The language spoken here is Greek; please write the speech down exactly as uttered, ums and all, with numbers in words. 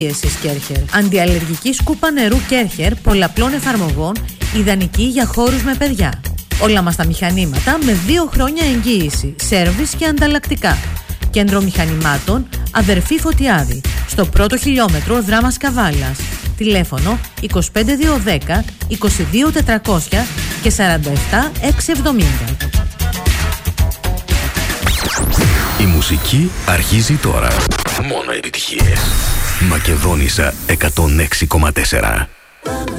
Κέρχερ. Αντιαλλεργική σκούπα νερού Κέρχερ πολλαπλών εφαρμογών, ιδανική για χώρους με παιδιά. Όλα μας τα μηχανήματα με δύο χρόνια εγγύηση, σέρβις και ανταλλακτικά. Κέντρο μηχανημάτων Αδερφή Φωτιάδη, στο πρώτο χιλιόμετρο Δράμας Καβάλας. Τηλέφωνο είκοσι πέντε διακόσια δέκα είκοσι δύο τετρακόσια και σαράντα επτά εξακόσια εβδομήντα. Η μουσική αρχίζει τώρα. Μόνο επιτυχίες. Μακεδόνισσα εκατόν έξι κόμμα τέσσερα.